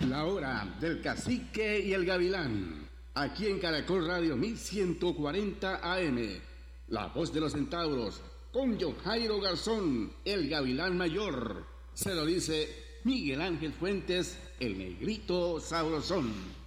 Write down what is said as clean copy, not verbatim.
La hora del cacique y el gavilán. Aquí en Caracol Radio 1140 AM. La voz de los centauros. Con John Jairo Garzón, el gavilán mayor. Se lo dice Miguel Ángel Fuentes, el negrito sabrosón.